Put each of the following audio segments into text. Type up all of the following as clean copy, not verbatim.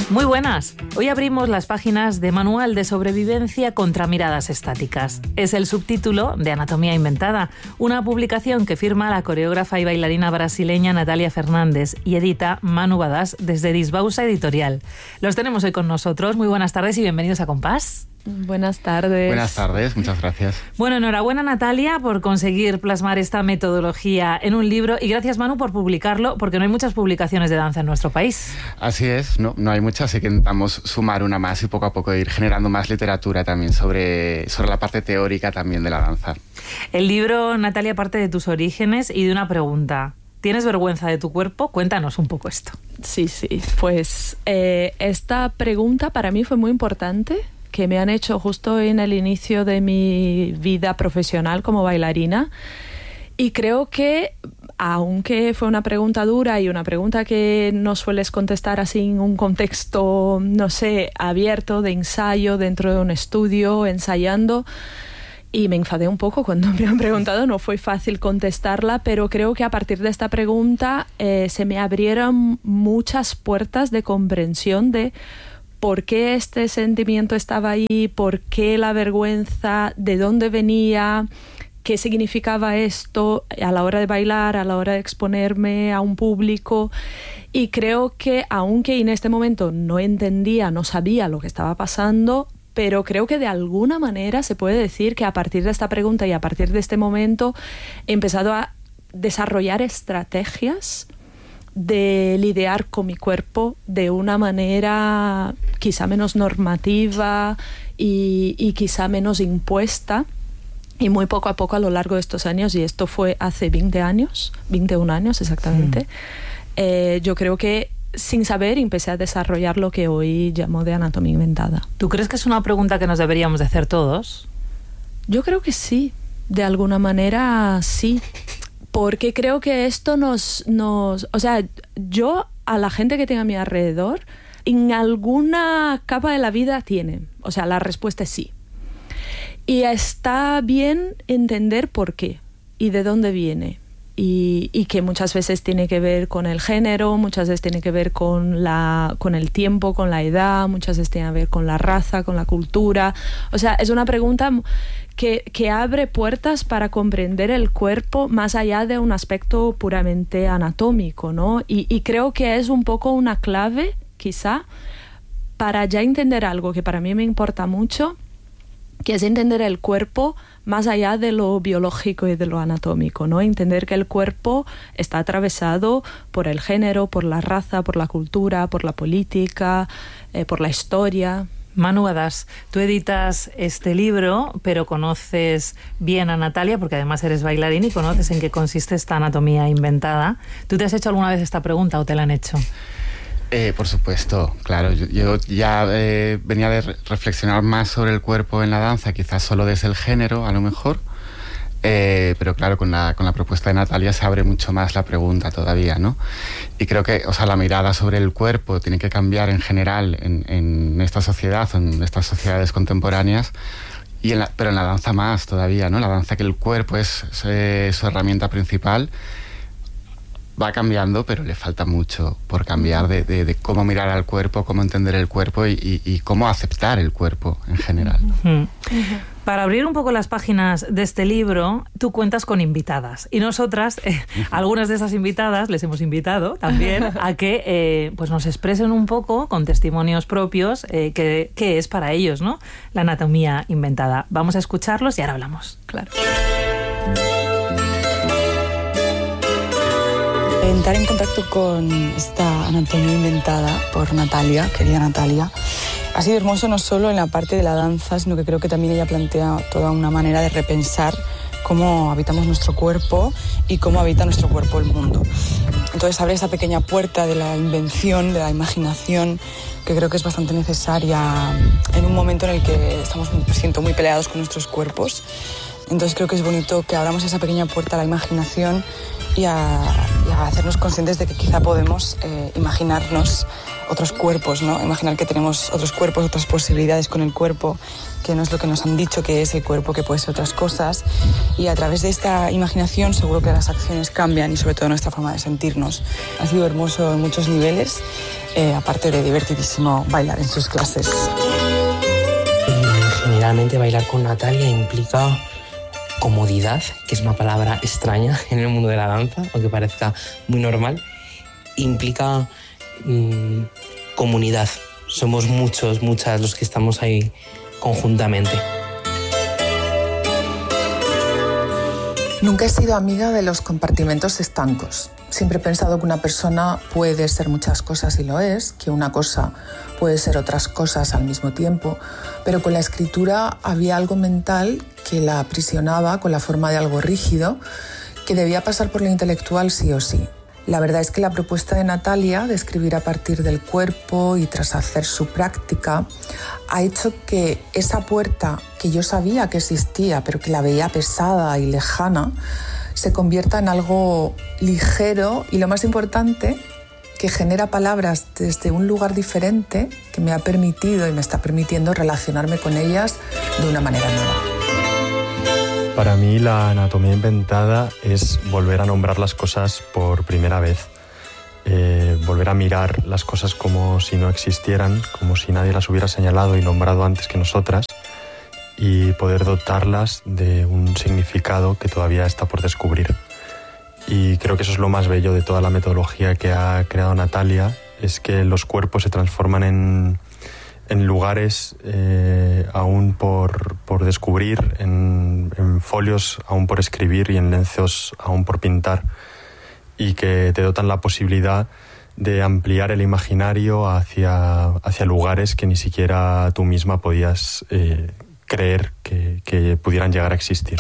Muy buenas. Hoy abrimos las páginas de Manual de Sobrevivencia contra Miradas Estáticas. Es el subtítulo de Anatomía Inventada, una publicación que firma la coreógrafa y bailarina brasileña Natalia Fernández y edita Manu Badass desde Disbausa Editorial. Los tenemos hoy con nosotros. Muy buenas tardes y bienvenidos a Compás. Buenas tardes. Buenas tardes, muchas gracias. Bueno, enhorabuena Natalia por conseguir plasmar esta metodología en un libro y gracias Manu por publicarlo, porque no hay muchas publicaciones de danza en nuestro país. Así es, no hay muchas, así que intentamos sumar una más y poco a poco ir generando más literatura también sobre la parte teórica también de la danza. El libro, Natalia, parte de tus orígenes y de una pregunta. ¿Tienes vergüenza de tu cuerpo? Cuéntanos un poco esto. Sí, pues esta pregunta para mí fue muy importante, que me han hecho justo en el inicio de mi vida profesional como bailarina, y creo que aunque fue una pregunta dura y una pregunta que no sueles contestar así en un contexto, no sé, abierto de ensayo dentro de un estudio, ensayando, y me enfadé un poco cuando me han preguntado, no fue fácil contestarla, pero creo que a partir de esta pregunta se me abrieron muchas puertas de comprensión de por qué este sentimiento estaba ahí, por qué la vergüenza, de dónde venía, qué significaba esto a la hora de bailar, a la hora de exponerme a un público. Y creo que, aunque en este momento no entendía, no sabía lo que estaba pasando, pero creo que de alguna manera se puede decir que a partir de esta pregunta y a partir de este momento he empezado a desarrollar estrategias de lidiar con mi cuerpo de una manera quizá menos normativa y quizá menos impuesta, y muy poco a poco a lo largo de estos años, y esto fue hace 21 años exactamente, yo creo que sin saber empecé a desarrollar lo que hoy llamo de anatomía inventada. ¿Tú crees que es una pregunta que nos deberíamos de hacer todos? Yo creo que sí, de alguna manera sí. Porque creo que esto o sea, yo a la gente que tenga a mi alrededor, en alguna capa de la vida tiene. O sea, la respuesta es sí. Y está bien entender por qué y de dónde viene. Y que muchas veces tiene que ver con el género, muchas veces tiene que ver con el tiempo, con la edad, muchas veces tiene que ver con la raza, con la cultura. O sea, es una pregunta que abre puertas para comprender el cuerpo más allá de un aspecto puramente anatómico, ¿no? Y creo que es un poco una clave, quizá, para ya entender algo que para mí me importa mucho, que es entender el cuerpo más allá de lo biológico y de lo anatómico, ¿no? Entender que el cuerpo está atravesado por el género, por la raza, por la cultura, por la política, por la historia. Manu Badass, tú editas este libro, pero conoces bien a Natalia, porque además eres bailarín y conoces en qué consiste esta anatomía inventada. ¿Tú te has hecho alguna vez esta pregunta o te la han hecho? Por supuesto, claro. Yo ya venía de reflexionar más sobre el cuerpo en la danza, quizás solo desde el género, a lo mejor. Pero claro, con la propuesta de Natalia se abre mucho más la pregunta todavía, ¿no? Y creo que, o sea, la mirada sobre el cuerpo tiene que cambiar en general en esta sociedad, en estas sociedades contemporáneas, pero en la danza más todavía, ¿no? La danza, que el cuerpo es su herramienta principal, va cambiando, pero le falta mucho por cambiar de cómo mirar al cuerpo, cómo entender el cuerpo y cómo aceptar el cuerpo en general. Para abrir un poco las páginas de este libro, tú cuentas con invitadas. Y nosotras, algunas de esas invitadas, les hemos invitado también a que pues nos expresen un poco, con testimonios propios, qué es para ellos, ¿no?, la anatomía inventada. Vamos a escucharlos y ahora hablamos. Claro. Entrar en contacto con esta anatomía inventada por Natalia, querida Natalia, ha sido hermoso no solo en la parte de la danza, sino que creo que también ella plantea toda una manera de repensar cómo habitamos nuestro cuerpo y cómo habita nuestro cuerpo el mundo. Entonces abre esa pequeña puerta de la invención, de la imaginación, que creo que es bastante necesaria en un momento en el que siento muy peleados con nuestros cuerpos. Entonces creo que es bonito que abramos esa pequeña puerta a la imaginación y a a hacernos conscientes de que quizá podemos imaginarnos otros cuerpos, ¿no? Imaginar que tenemos otros cuerpos, otras posibilidades con el cuerpo, que no es lo que nos han dicho que es el cuerpo, que puede ser otras cosas. Y a través de esta imaginación seguro que las acciones cambian y sobre todo nuestra forma de sentirnos. Ha sido hermoso en muchos niveles, aparte de divertidísimo bailar en sus clases. Generalmente bailar con Natalia implica comodidad, que es una palabra extraña en el mundo de la danza, aunque parezca muy normal. Implica comunidad. Somos muchos, muchas los que estamos ahí conjuntamente. Nunca he sido amiga de los compartimentos estancos. Siempre he pensado que una persona puede ser muchas cosas y lo es, que una cosa puede ser otras cosas al mismo tiempo, pero con la escritura había algo mental que la aprisionaba con la forma de algo rígido que debía pasar por lo intelectual sí o sí. La verdad es que la propuesta de Natalia de escribir a partir del cuerpo y tras hacer su práctica ha hecho que esa puerta que yo sabía que existía pero que la veía pesada y lejana se convierta en algo ligero y, lo más importante, que genera palabras desde un lugar diferente que me ha permitido y me está permitiendo relacionarme con ellas de una manera nueva. Para mí la anatomía inventada es volver a nombrar las cosas por primera vez, volver a mirar las cosas como si no existieran, como si nadie las hubiera señalado y nombrado antes que nosotras, y poder dotarlas de un significado que todavía está por descubrir. Y creo que eso es lo más bello de toda la metodología que ha creado Natalia, es que los cuerpos se transforman en lugares aún por descubrir, en folios aún por escribir y en lienzos aún por pintar, y que te dotan la posibilidad de ampliar el imaginario hacia lugares que ni siquiera tú misma podías creer que pudieran llegar a existir.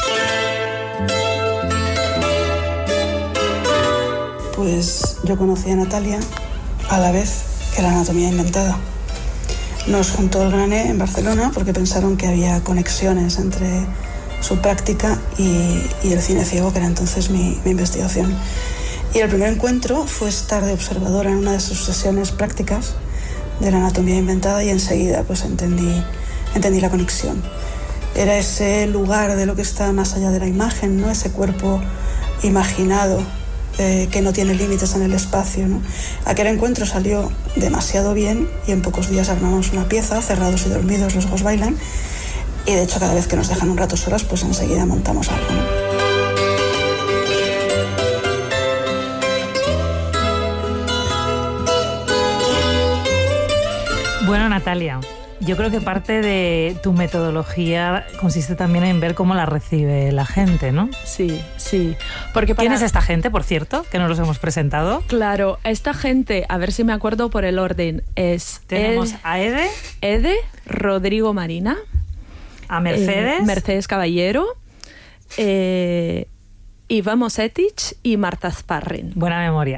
Pues yo conocí a Natalia a la vez que la anatomía inventada. Nos juntó el Grané en Barcelona porque pensaron que había conexiones entre su práctica y el cine ciego, que era entonces mi investigación. Y el primer encuentro fue estar de observadora en una de sus sesiones prácticas de la anatomía inventada y enseguida pues entendí la conexión. Era ese lugar de lo que está más allá de la imagen, ¿no? Ese cuerpo imaginado que no tiene límites en el espacio, ¿no? Aquel encuentro salió demasiado bien y en pocos días armamos una pieza, Cerrados y dormidos los ojos bailan, y de hecho cada vez que nos dejan un rato solas pues enseguida montamos algo, ¿no? Bueno, Natalia, yo creo que parte de tu metodología consiste también en ver cómo la recibe la gente, ¿no? Sí, sí. Porque ¿Quién es esta gente, por cierto, que no los hemos presentado? Claro, esta gente, a ver si me acuerdo por el orden, es... Tenemos a Ede, Rodrigo Marina. A Mercedes. Mercedes Caballero. Iva Mosetich y Marta Sparring. Buena memoria.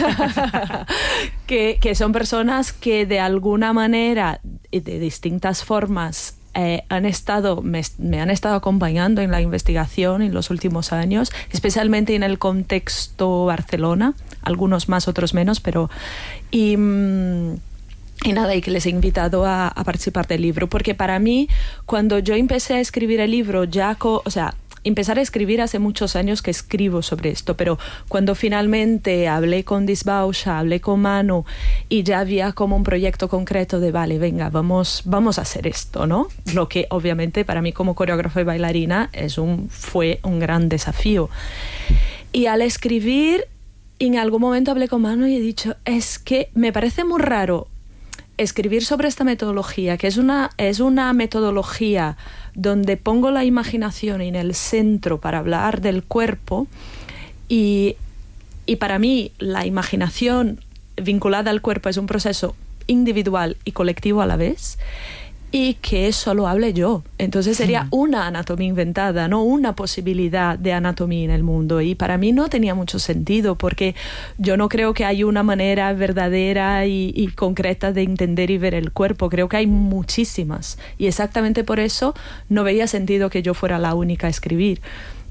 que son personas que de alguna manera y de distintas formas me han estado acompañando en la investigación en los últimos años, especialmente en el contexto Barcelona, algunos más, otros menos, pero... Y nada, y que les he invitado a participar del libro, porque para mí, cuando yo empecé a escribir el libro, empezar a escribir hace muchos años que escribo sobre esto, pero cuando finalmente hablé con Disbauxa, hablé con Manu y ya había como un proyecto concreto de vale, venga, vamos a hacer esto, ¿no? Lo que obviamente para mí como coreógrafa y bailarina fue un gran desafío. Y al escribir, en algún momento hablé con Manu y he dicho, es que me parece muy raro escribir sobre esta metodología, que es una metodología donde pongo la imaginación en el centro para hablar del cuerpo y para mí la imaginación vinculada al cuerpo es un proceso individual y colectivo a la vez, y que solo hable yo. Entonces sería una anatomía inventada, no una posibilidad de anatomía en el mundo. Y para mí no tenía mucho sentido, porque yo no creo que hay una manera verdadera y concreta de entender y ver el cuerpo. Creo que hay muchísimas. Y exactamente por eso no veía sentido que yo fuera la única a escribir.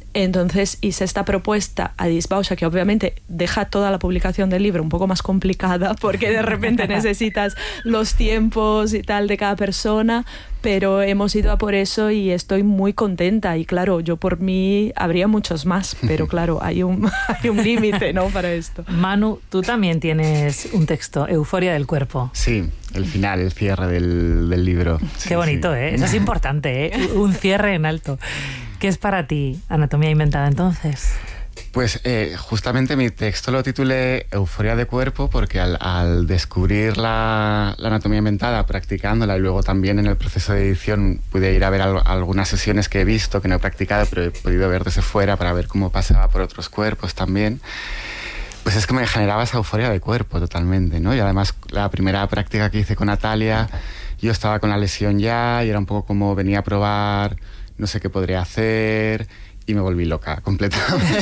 Entonces hice esta propuesta a Disbauxa, que obviamente deja toda la publicación del libro un poco más complicada porque de repente necesitas los tiempos y tal de cada persona, pero hemos ido a por eso y estoy muy contenta. Y claro, yo por mí habría muchos más, pero claro, hay un límite, ¿no?, para esto. Manu, tú también tienes un texto, Euforia del cuerpo. Sí, el final, el cierre del libro. Qué bonito, ¿eh? Eso es importante, ¿eh? Un cierre en alto. ¿Qué es para ti Anatomía Inventada, entonces? Pues justamente mi texto lo titulé Euforia de cuerpo porque al descubrir la anatomía inventada, practicándola, y luego también en el proceso de edición pude ir a ver algunas sesiones que he visto, que no he practicado, pero he podido ver desde fuera para ver cómo pasaba por otros cuerpos también. Pues es que me generaba esa euforia de cuerpo totalmente, ¿no? Y además la primera práctica que hice con Natalia, yo estaba con la lesión ya y era un poco como venía a probar, no sé qué podría hacer, y me volví loca completamente.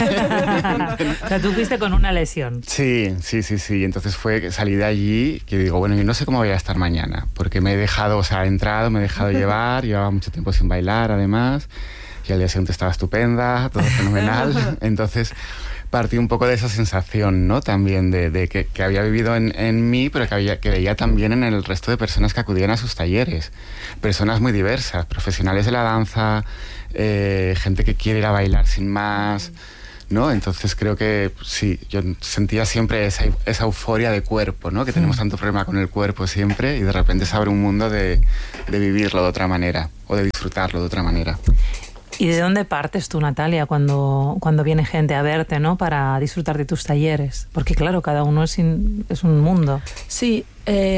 O sea, tú fuiste con una lesión. Sí. Entonces salí de allí que digo, bueno, yo no sé cómo voy a estar mañana, porque me he dejado, o sea, he entrado, me he dejado llevar, llevaba mucho tiempo sin bailar además, y al día siguiente estaba estupenda, todo fenomenal. Entonces partí un poco de esa sensación, ¿no? También de que había vivido en mí, pero que veía también en el resto de personas que acudían a sus talleres. Personas muy diversas, profesionales de la danza, gente que quiere ir a bailar sin más, ¿no? Entonces creo que sí, yo sentía siempre esa euforia de cuerpo, ¿no? Que tenemos tanto problema con el cuerpo siempre y de repente se abre un mundo de vivirlo de otra manera o de disfrutarlo de otra manera. ¿Y de dónde partes tú, Natalia, cuando viene gente a verte, ¿no?, para disfrutar de tus talleres? Porque claro, cada uno es un mundo. Sí,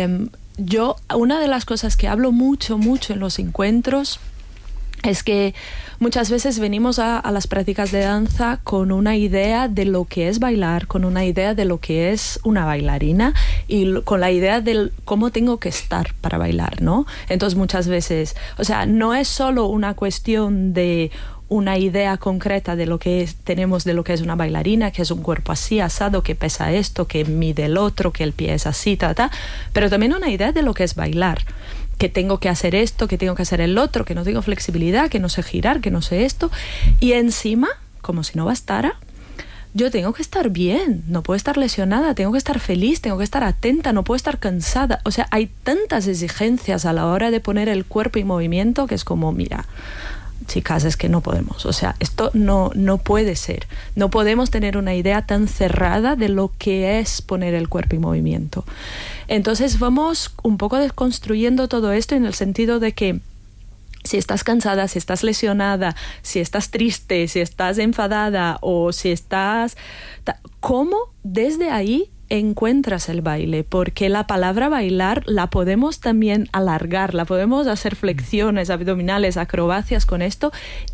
yo una de las cosas que hablo mucho en los encuentros es que muchas veces venimos a las prácticas de danza con una idea de lo que es bailar, con una idea de lo que es una bailarina y con la idea de cómo tengo que estar para bailar, ¿no? Entonces muchas veces, o sea, no es solo una cuestión de una idea concreta de lo que tenemos de lo que es una bailarina, que es un cuerpo así, asado, que pesa esto, que mide el otro, que el pie es así, pero también una idea de lo que es bailar. Que tengo que hacer esto, que tengo que hacer el otro, que no tengo flexibilidad, que no sé girar, que no sé esto. Y encima, como si no bastara, yo tengo que estar bien, no puedo estar lesionada, tengo que estar feliz, tengo que estar atenta, no puedo estar cansada. O sea, hay tantas exigencias a la hora de poner el cuerpo en movimiento que es como, mira, chicas, es que no podemos. O sea, esto no puede ser. No podemos tener una idea tan cerrada de lo que es poner el cuerpo en movimiento. Entonces vamos un poco desconstruyendo todo esto en el sentido de que si estás cansada, si estás lesionada, si estás triste, si estás enfadada o si estás... ¿Cómo desde ahí encuentras el baile? Porque la palabra bailar la podemos también alargar, la podemos hacer flexiones, abdominales, acrobacias con esto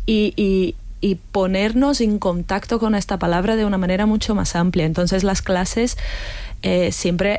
y ponernos en contacto con esta palabra de una manera mucho más amplia. Entonces las clases siempre...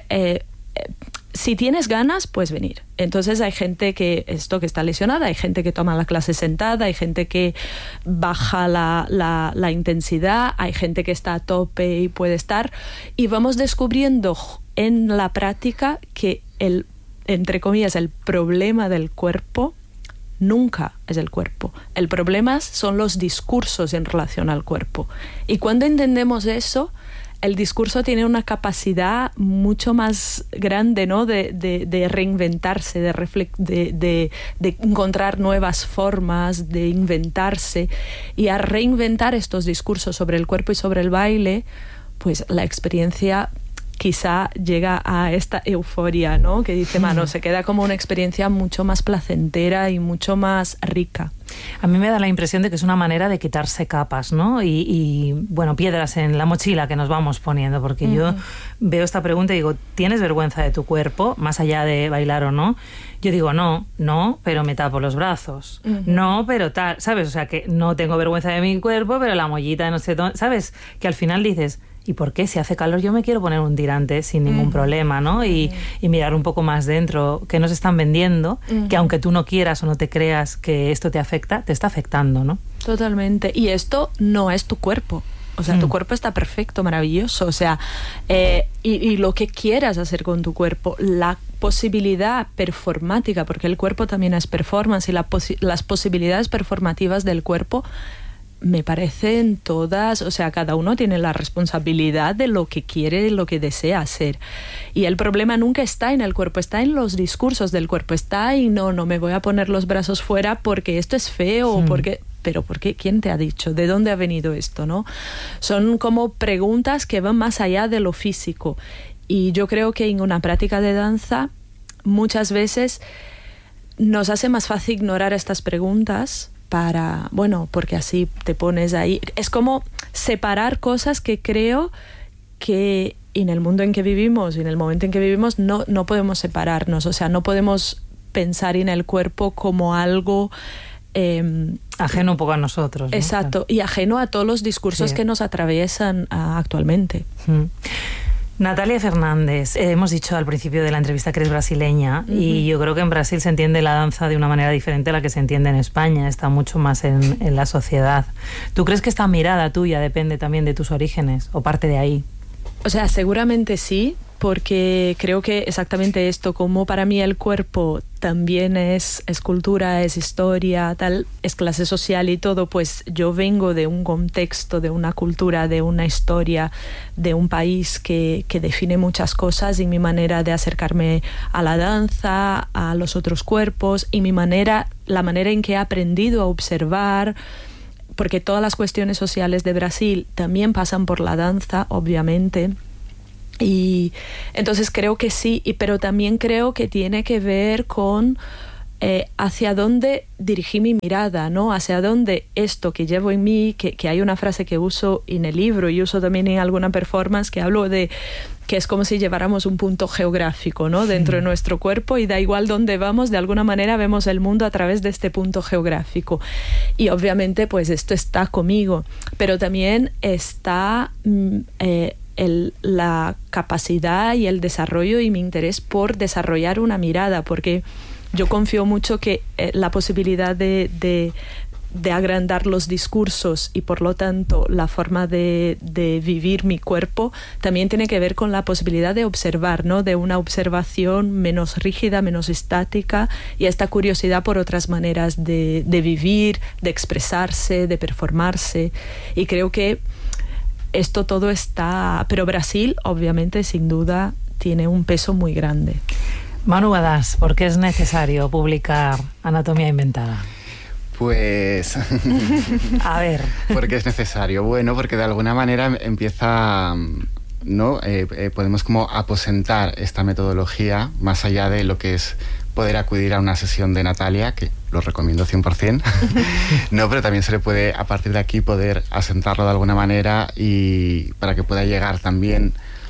si tienes ganas, puedes venir. Entonces hay gente que está lesionada, hay gente que toma la clase sentada, hay gente que baja la intensidad, hay gente que está a tope y puede estar. Y vamos descubriendo en la práctica que entre comillas, el problema del cuerpo nunca es el cuerpo. El problema son los discursos en relación al cuerpo. Y cuando entendemos eso, el discurso tiene una capacidad mucho más grande, ¿no?, de reinventarse, de encontrar nuevas formas, de inventarse. Y a reinventar estos discursos sobre el cuerpo y sobre el baile, pues la experiencia quizá llega a esta euforia, ¿no?, que dice Manu, se queda como una experiencia mucho más placentera y mucho más rica. A mí me da la impresión de que es una manera de quitarse capas, ¿no? Y bueno, piedras en la mochila que nos vamos poniendo, porque yo veo esta pregunta y digo, ¿tienes vergüenza de tu cuerpo, más allá de bailar o no? Yo digo, no, pero me tapo los brazos. No, pero tal, ¿sabes? O sea, que no tengo vergüenza de mi cuerpo, pero la mollita no sé dónde, ¿sabes? Que al final dices... ¿Y por qué? Si hace calor yo me quiero poner un tirante sin ningún problema, ¿no? Y mirar un poco más dentro qué nos están vendiendo, que aunque tú no quieras o no te creas que esto te afecta, te está afectando, ¿no? Totalmente. Y esto no es tu cuerpo. O sea, tu cuerpo está perfecto, maravilloso. O sea, y lo que quieras hacer con tu cuerpo, la posibilidad performática, porque el cuerpo también es performance, y las posibilidades performativas del cuerpo me parecen todas, o sea, cada uno tiene la responsabilidad de lo que quiere, lo que desea hacer. Y el problema nunca está en el cuerpo, está en los discursos del cuerpo, está en no me voy a poner los brazos fuera porque esto es feo, pero ¿por qué? ¿Quién te ha dicho? ¿De dónde ha venido esto? ¿No? Son como preguntas que van más allá de lo físico. Y yo creo que en una práctica de danza muchas veces nos hace más fácil ignorar estas preguntas porque así te pones ahí. Es como separar cosas que creo que en el mundo en que vivimos y en el momento en que vivimos no podemos separarnos. O sea, no podemos pensar en el cuerpo como algo ajeno un poco a nosotros, ¿no? Exacto, y ajeno a todos los discursos que nos atraviesan actualmente. Natalia Fernández, hemos dicho al principio de la entrevista que eres brasileña, y yo creo que en Brasil se entiende la danza de una manera diferente a la que se entiende en España, está mucho más en la sociedad. ¿Tú crees que esta mirada tuya depende también de tus orígenes o parte de ahí? O sea, seguramente sí, porque creo que exactamente esto, como para mí el cuerpo también es cultura, es historia, tal, es clase social y todo, pues yo vengo de un contexto, de una cultura, de una historia, de un país que define muchas cosas, y mi manera de acercarme a la danza, a los otros cuerpos, y la manera en que he aprendido a observar, porque todas las cuestiones sociales de Brasil también pasan por la danza, obviamente. Y entonces creo que sí, pero también creo que tiene que ver con hacia dónde dirigí mi mirada, ¿no? Hacia dónde esto que llevo en mí, que hay una frase que uso en el libro y uso también en alguna performance, que hablo de que es como si lleváramos un punto geográfico, ¿no? Dentro de nuestro cuerpo, y da igual dónde vamos, de alguna manera vemos el mundo a través de este punto geográfico. Y obviamente pues esto está conmigo, pero también está la capacidad y el desarrollo y mi interés por desarrollar una mirada, porque yo confío mucho que la posibilidad de agrandar los discursos y por lo tanto la forma de vivir mi cuerpo también tiene que ver con la posibilidad de observar, ¿no? De una observación menos rígida, menos estática, y esta curiosidad por otras maneras de vivir, de expresarse, de performarse. Y creo que esto todo está... Pero Brasil, obviamente, sin duda, tiene un peso muy grande. Manu Badass, ¿por qué es necesario publicar Anatomía Inventada? Pues... A ver. ¿Por qué es necesario? Bueno, porque de alguna manera empieza... ¿no? Podemos como aposentar esta metodología más allá de lo que es poder acudir a una sesión de Natalia, que lo recomiendo 100%, no, pero también se le puede, a partir de aquí, poder asentarlo de alguna manera y para que pueda llegar también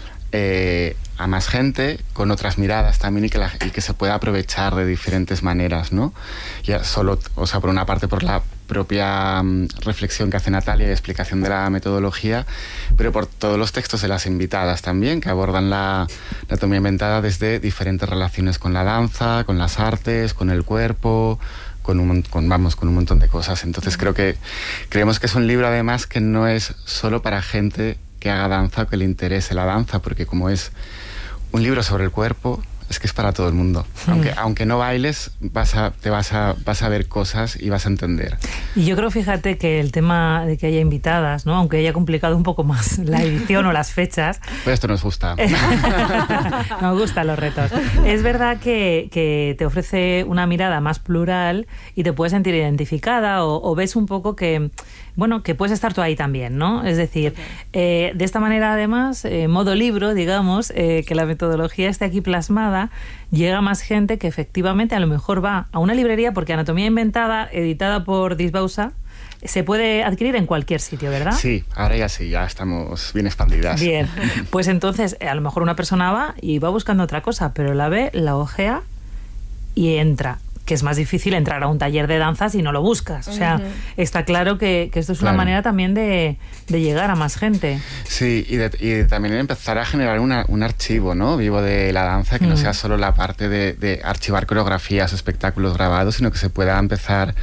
a más gente, con otras miradas también, y que se pueda aprovechar de diferentes maneras, ¿no? Ya solo, o sea, por una parte por la propia reflexión que hace Natalia y explicación de la metodología, pero por todos los textos de las invitadas también, que abordan la anatomía inventada desde diferentes relaciones con la danza, con las artes, con el cuerpo, con un montón de cosas. Entonces creemos que es un libro además que no es solo para gente que haga danza o que le interese la danza, porque como es un libro sobre el cuerpo, es que es para todo el mundo. Aunque no bailes, vas a ver cosas y vas a entender. Y yo creo, fíjate, que el tema de que haya invitadas, ¿no? Aunque haya complicado un poco más la edición o las fechas... Pues esto nos gusta. Nos gustan los retos. Es verdad que te ofrece una mirada más plural y te puedes sentir identificada o ves un poco que... Bueno, que puedes estar tú ahí también, ¿no? Es decir, de esta manera, además, modo libro, digamos, que la metodología esté aquí plasmada, llega más gente que efectivamente a lo mejor va a una librería, porque Anatomía Inventada, editada por Disbausa, se puede adquirir en cualquier sitio, ¿verdad? Sí, ahora ya sí, ya estamos bien expandidas. Bien, pues entonces a lo mejor una persona va y va buscando otra cosa, pero la ve, la ojea y entra. Que es más difícil entrar a un taller de danza si no lo buscas. O sea, está claro que esto es una manera también de llegar a más gente. Sí, y también empezar a generar un archivo, ¿no? Vivo de la danza, que no sea solo la parte de archivar coreografías o espectáculos grabados, sino que se pueda empezar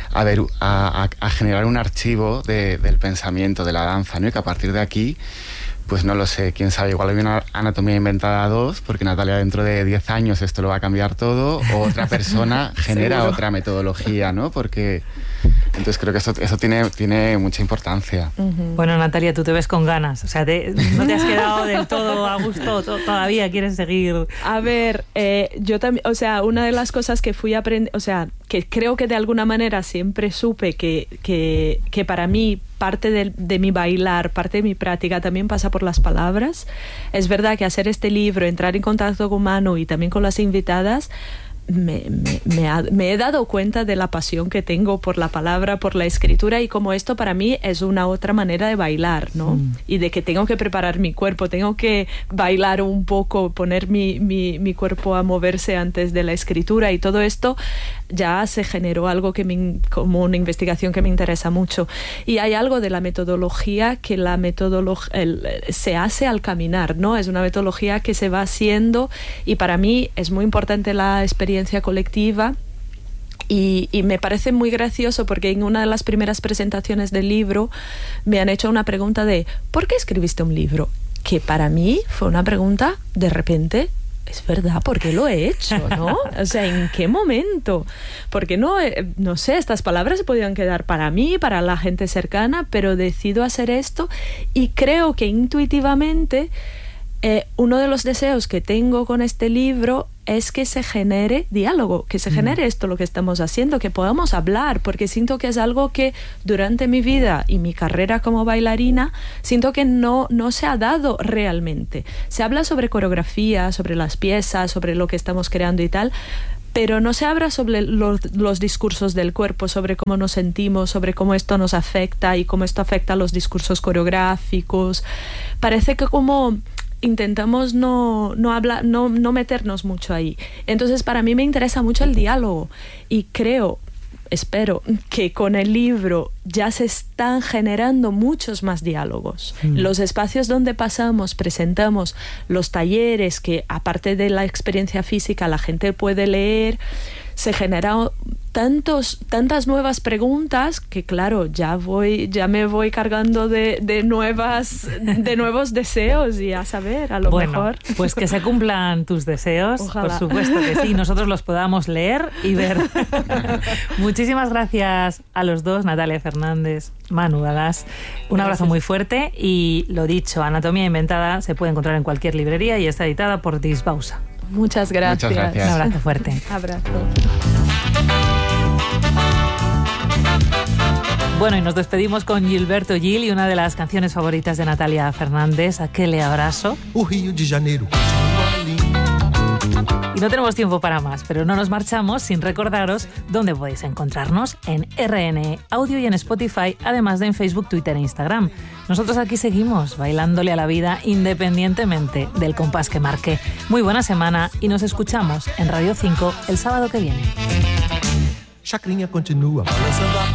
a generar un archivo del pensamiento de la danza, ¿no? Y que a partir de aquí, pues no lo sé, quién sabe, igual hay una Anatomía Inventada 2, porque Natalia dentro de 10 años esto lo va a cambiar todo, o otra persona genera otra metodología, ¿no? Porque Entonces creo que eso tiene mucha importancia. Bueno, Natalia, tú te ves con ganas, o sea, no te has quedado del todo a gusto, todavía quieres seguir. A ver, yo también, o sea, una de las cosas que fui aprendiendo, o sea, que creo que de alguna manera siempre supe que para mí parte de mi bailar, parte de mi práctica también pasa por las palabras. Es verdad que hacer este libro, entrar en contacto con Manu y también con las invitadas, me he dado cuenta de la pasión que tengo por la palabra, por la escritura, y como esto para mí es una otra manera de bailar, ¿no? Y de que tengo que preparar mi cuerpo, tengo que bailar un poco, poner mi cuerpo a moverse antes de la escritura, y todo esto ya se generó algo como una investigación que me interesa mucho. Y hay algo de la metodología que se hace al caminar, ¿no? Es una metodología que se va haciendo, y para mí es muy importante la experiencia colectiva. Y me parece muy gracioso porque en una de las primeras presentaciones del libro me han hecho una pregunta de ¿por qué escribiste un libro? Que para mí fue una pregunta de repente. Es verdad, ¿por qué lo he hecho, no? O sea, ¿en qué momento? Porque no sé, estas palabras se podían quedar para mí, para la gente cercana, pero decido hacer esto, y creo que intuitivamente uno de los deseos que tengo con este libro es que se genere diálogo, que se genere esto lo que estamos haciendo, que podamos hablar, porque siento que es algo que durante mi vida y mi carrera como bailarina siento que no se ha dado realmente. Se habla sobre coreografía, sobre las piezas, sobre lo que estamos creando y tal, pero no se habla sobre los discursos del cuerpo, sobre cómo nos sentimos, sobre cómo esto nos afecta y cómo esto afecta a los discursos coreográficos. Parece que como intentamos no meternos mucho ahí. Entonces para mí me interesa mucho el diálogo, y espero que con el libro ya se están generando muchos más diálogos. Los espacios donde presentamos los talleres, que aparte de la experiencia física la gente puede leer, se generan tantas nuevas preguntas que claro, ya me voy cargando de nuevos deseos, y a saber, a lo mejor. Pues que se cumplan tus deseos. Ojalá. Por supuesto que sí, nosotros los podamos leer y ver. Muchísimas gracias a los dos, Natalia Fernández, Manu Galás. Un abrazo muy fuerte, y lo dicho, Anatomía Inventada se puede encontrar en cualquier librería y está editada por Disbausa. Muchas gracias. Un abrazo fuerte. Abrazo. Bueno, y nos despedimos con Gilberto Gil y una de las canciones favoritas de Natalia Fernández, Aquele Abraço. O Rio de Janeiro. Y no tenemos tiempo para más, pero no nos marchamos sin recordaros dónde podéis encontrarnos en RN Audio y en Spotify, además de en Facebook, Twitter e Instagram. Nosotros aquí seguimos bailándole a la vida independientemente del compás que marque. Muy buena semana, y nos escuchamos en Radio 5 el sábado que viene. Chacrinha continua balançando a